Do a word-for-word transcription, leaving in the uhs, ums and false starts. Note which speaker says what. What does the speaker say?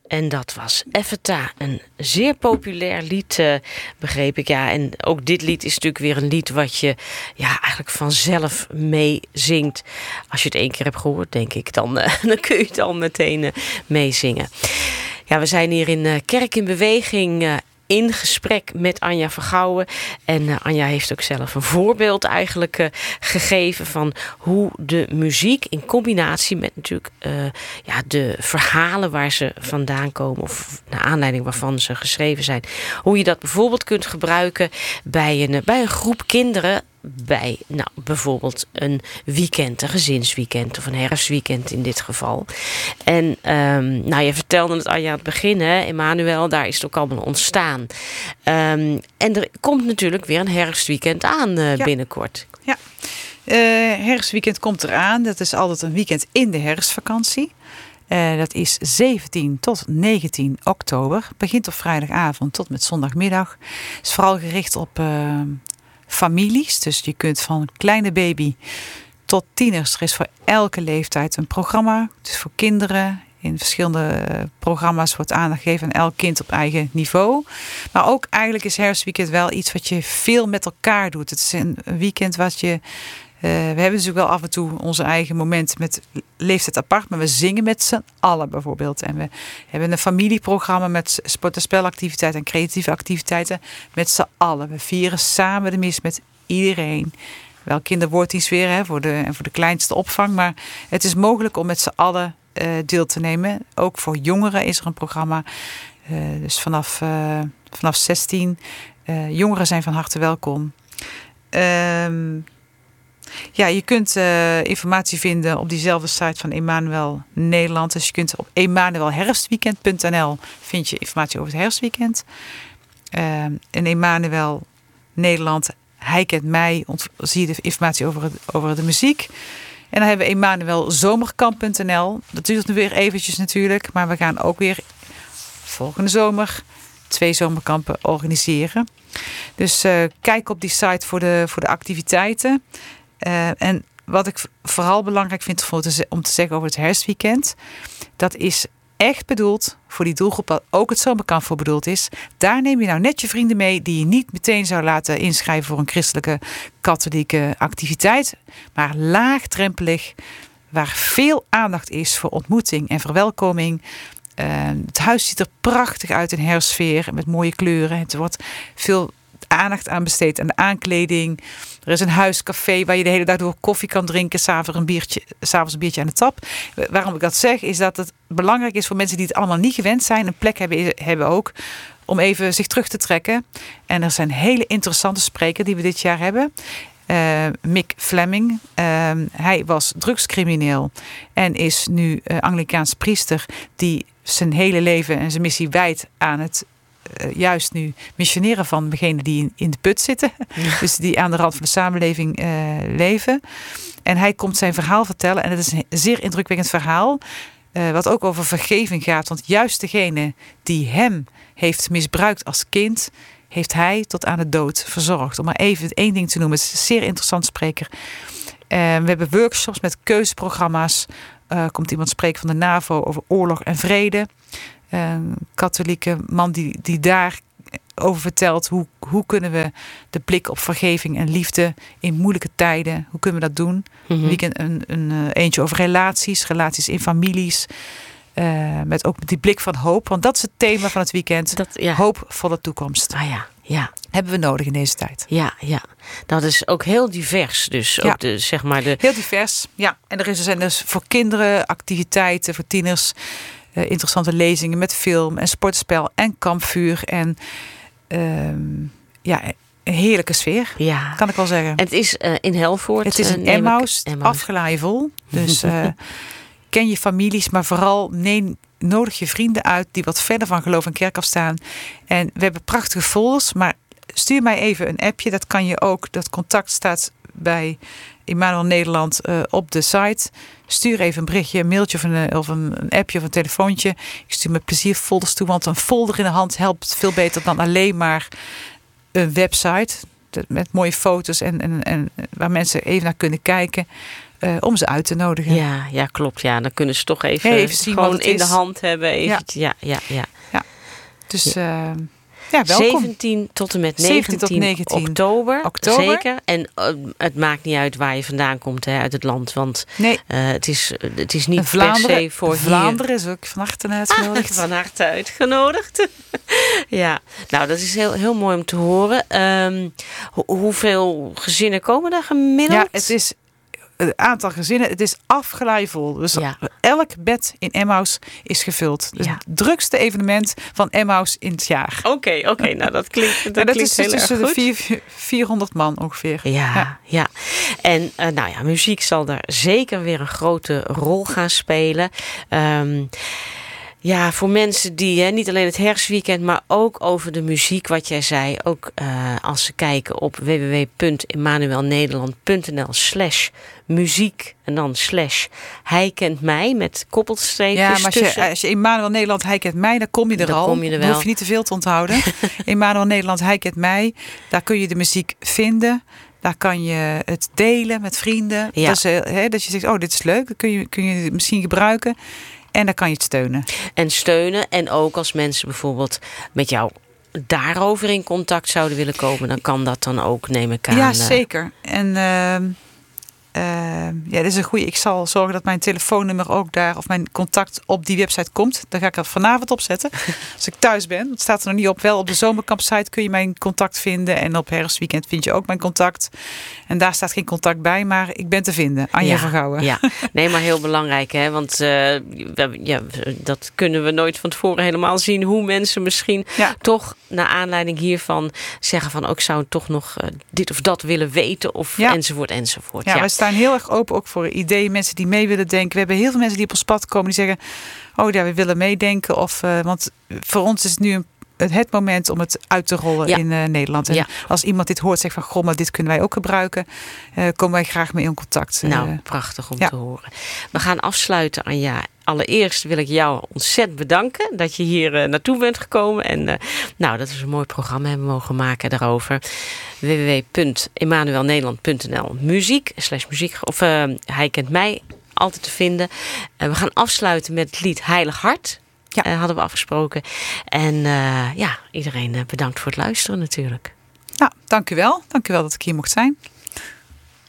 Speaker 1: En dat was Effeta, een zeer populair lied, uh, begreep ik. Ja, en ook dit lied is natuurlijk weer een lied wat je ja, eigenlijk vanzelf meezingt. Als je het één keer hebt gehoord, denk ik, dan, uh, dan kun je het al meteen uh, meezingen. Ja, we zijn hier in uh, Kerk in Beweging uh, in gesprek met Anja Vergouwen. En uh, Anja heeft ook zelf een voorbeeld eigenlijk uh, gegeven van hoe de muziek in combinatie met natuurlijk uh, ja, de verhalen waar ze vandaan komen of naar aanleiding waarvan ze geschreven zijn, hoe je dat bijvoorbeeld kunt gebruiken bij een, bij een groep kinderen. Bij nou, bijvoorbeeld een weekend, een gezinsweekend of een herfstweekend in dit geval. En um, nou, je vertelde het Anja aan het begin, hè, Emmanuel, daar is het ook allemaal ontstaan. Um, en er komt natuurlijk weer een herfstweekend aan uh, ja. binnenkort.
Speaker 2: Ja, uh, herfstweekend komt eraan. Dat is altijd een weekend in de herfstvakantie. Uh, dat is zeventien tot negentien oktober. Begint op vrijdagavond tot met zondagmiddag. Is vooral gericht op Uh, families, dus je kunt van kleine baby tot tieners. Er is voor elke leeftijd een programma. Het is voor kinderen. In verschillende programma's wordt aandacht gegeven aan elk kind op eigen niveau. Maar ook eigenlijk is herfstweekend wel iets wat je veel met elkaar doet. Het is een weekend wat je Uh, we hebben natuurlijk wel af en toe onze eigen momenten met leeftijd apart, maar we zingen met z'n allen bijvoorbeeld. En we hebben een familieprogramma met sport- en spelactiviteiten en creatieve activiteiten met z'n allen. We vieren samen de mis met iedereen. Wel kinderwoorddienst weer hè, voor de, en voor de kleinste opvang, maar het is mogelijk om met z'n allen uh, deel te nemen. Ook voor jongeren is er een programma. Uh, dus vanaf, uh, vanaf zestien. Uh, jongeren zijn van harte welkom. Ehm... Uh, Ja, je kunt uh, informatie vinden op diezelfde site van Emmanuel Nederland. Dus je kunt op emmanuel herfstweekend punt n l vind je informatie over het herfstweekend. Uh, en Emmanuel Nederland, hij kent mij, ont- zie je de informatie over, het, over de muziek. En dan hebben we emmanuel zomerkamp punt n l. Dat duurt nu weer eventjes natuurlijk, maar we gaan ook weer volgende zomer twee zomerkampen organiseren. Dus uh, kijk op die site voor de, voor de activiteiten. Uh, en wat ik vooral belangrijk vind om te zeggen over het herfstweekend, dat is echt bedoeld voor die doelgroep waar ook het zomerkamp voor bedoeld is. Daar neem je nou net je vrienden mee die je niet meteen zou laten inschrijven voor een christelijke katholieke activiteit, maar laagdrempelig, waar veel aandacht is voor ontmoeting en verwelkoming. Uh, het huis ziet er prachtig uit in herfstsfeer met mooie kleuren. Het wordt veel aandacht aan besteed aan de aankleding. Er is een huiscafé waar je de hele dag door koffie kan drinken. S'avonds een biertje, s'avonds een biertje aan de tap. Waarom ik dat zeg, is dat het belangrijk is voor mensen die het allemaal niet gewend zijn. Een plek hebben, hebben ook om even zich terug te trekken. En er zijn hele interessante sprekers die we dit jaar hebben. Uh, Mick Fleming. Uh, hij was drugscrimineel en is nu uh, Anglikaans priester die zijn hele leven en zijn missie wijdt aan het Uh, juist nu missioneren van degenen die in, in de put zitten. Ja. Dus die aan de rand van de samenleving uh, leven. En hij komt zijn verhaal vertellen. En het is een zeer indrukwekkend verhaal. Uh, wat ook over vergeving gaat. Want juist degene die hem heeft misbruikt als kind, heeft hij tot aan de dood verzorgd. Om maar even één ding te noemen. Het is een zeer interessant spreker. Uh, we hebben workshops met keuzeprogramma's. Uh, komt iemand spreken van de NAVO over oorlog en vrede. Een katholieke man die, die daarover vertelt hoe, hoe kunnen we de blik op vergeving en liefde in moeilijke tijden, hoe kunnen we dat doen? Mm-hmm. Weekend een, een, een eentje over relaties, relaties in families, uh, met ook die blik van hoop, want dat is het thema van het weekend. Dat, ja. Hoopvolle toekomst.
Speaker 1: Ah ja, ja.
Speaker 2: Hebben we nodig in deze tijd.
Speaker 1: Ja, ja. Dat is ook heel divers. Dus
Speaker 2: ja.
Speaker 1: ook de, zeg maar de...
Speaker 2: Heel divers, ja. En er zijn dus voor kinderen activiteiten, voor tieners. Uh, interessante lezingen met film en sportspel en kampvuur. En uh, ja, een heerlijke sfeer, ja. Kan ik wel zeggen.
Speaker 1: En het is uh, in Helvoort.
Speaker 2: Het is in uh, Emmaus, afgelaaien vol. Dus uh, ken je families, maar vooral neem, nodig je vrienden uit die wat verder van geloof en kerk afstaan. En we hebben prachtige folders, maar stuur mij even een appje. Dat kan je ook. Dat contact staat bij Emmanuel Nederland uh, op de site. Stuur even een berichtje, een mailtje of een, of een, een appje of een telefoontje. Ik stuur met plezier folders toe, want een folder in de hand helpt veel beter dan alleen maar een website met mooie foto's en, en, en waar mensen even naar kunnen kijken. uh, om ze uit te nodigen.
Speaker 1: Ja, ja, klopt. Ja, dan kunnen ze toch even,
Speaker 2: even zien
Speaker 1: gewoon
Speaker 2: wat het
Speaker 1: in
Speaker 2: is.
Speaker 1: de hand hebben. Even, ja. Ja, ja, ja.
Speaker 2: ja. Dus uh, ja, welkom.
Speaker 1: zeventien tot en met negentien,
Speaker 2: tot negentien
Speaker 1: oktober,
Speaker 2: oktober.
Speaker 1: Zeker. En uh, het maakt niet uit waar je vandaan komt, hè, uit het land. Want
Speaker 2: nee.
Speaker 1: uh, het, is, het is niet
Speaker 2: Vlaanderen,
Speaker 1: per se voor
Speaker 2: Vlaanderen
Speaker 1: hier.
Speaker 2: is ook van harte uitgenodigd.
Speaker 1: Van harte uitgenodigd. Ja, nou dat is heel, heel mooi om te horen. Um, ho- hoeveel gezinnen komen er gemiddeld?
Speaker 2: Ja, het is het aantal gezinnen, het is afgeleivol. Dus
Speaker 1: ja.
Speaker 2: elk bed in Emmaus is gevuld. Dus
Speaker 1: ja.
Speaker 2: het drukste evenement van Emmaus in het jaar.
Speaker 1: Oké, okay, oké. Okay, nou dat klinkt, dat
Speaker 2: dat
Speaker 1: klinkt
Speaker 2: is
Speaker 1: heel
Speaker 2: tussen
Speaker 1: erg goed.
Speaker 2: de vierhonderd man ongeveer.
Speaker 1: Ja, ja. ja. En uh, nou ja, muziek zal daar zeker weer een grote rol gaan spelen. Um, Ja, voor mensen die, hè, niet alleen het herfstweekend, maar ook over de muziek, wat jij zei. Ook uh, als ze kijken op w w w punt emmanuelnederland punt n l slash muziek en dan slash hij kent mij met koppelstreepjes
Speaker 2: ja, maar als je,
Speaker 1: tussen.
Speaker 2: als je Emmanuel Nederland, hij kent mij, dan kom je er
Speaker 1: dan
Speaker 2: al.
Speaker 1: Kom je er wel.
Speaker 2: Dan hoef je niet te veel te onthouden. Emmanuel Nederland, hij kent mij. Daar kun je de muziek vinden. Daar kan je het delen met vrienden.
Speaker 1: Ja.
Speaker 2: Dat, is, hè, dat je zegt, oh, dit is leuk. Dan kun je, kun je het misschien gebruiken. En dan kan je het steunen.
Speaker 1: En steunen. En ook als mensen bijvoorbeeld met jou daarover in contact zouden willen komen, dan kan dat dan ook, neem ik aan.
Speaker 2: Ja, zeker. En uh, uh, ja, dat is een goede. Ik zal zorgen dat mijn telefoonnummer ook daar, of mijn contact op die website komt. Daar ga ik het vanavond op zetten. Als ik thuis ben. Het staat er nog niet op. Wel op de zomerkampsite kun je mijn contact vinden. En op herfstweekend vind je ook mijn contact. En daar staat geen contact bij, maar ik ben te vinden. Anja
Speaker 1: ja,
Speaker 2: van Gouwen.
Speaker 1: Ja, nee, maar heel belangrijk, hè? Want uh, we, ja, dat kunnen we nooit van tevoren helemaal zien. Hoe mensen misschien ja. toch naar aanleiding hiervan zeggen van, ook oh, zou toch nog uh, dit of dat willen weten of ja. enzovoort enzovoort.
Speaker 2: Ja,
Speaker 1: ja,
Speaker 2: we staan heel erg open ook voor ideeën, mensen die mee willen denken. We hebben heel veel mensen die op ons pad komen die zeggen, oh ja, we willen meedenken. Of, uh, want voor ons is het nu een het moment om het uit te rollen ja. in uh, Nederland. En ja. als iemand dit hoort, zegt van, goh, maar dit kunnen wij ook gebruiken. Uh, komen wij graag mee in contact.
Speaker 1: Nou,
Speaker 2: uh,
Speaker 1: prachtig om
Speaker 2: ja.
Speaker 1: te horen. We gaan afsluiten, Anja. Allereerst wil ik jou ontzettend bedanken dat je hier uh, naartoe bent gekomen. En uh, nou, dat we een mooi programma hebben mogen maken daarover. w w w punt emmanuelnederland punt n l muziek, slash muziek, of uh, hij kent mij, altijd te vinden. Uh, we gaan afsluiten met het lied Heilig Hart. Ja. Uh, hadden we afgesproken. En uh, ja, iedereen uh, bedankt voor het luisteren natuurlijk.
Speaker 2: Nou, dank u wel. Dank u wel dat ik hier mocht zijn.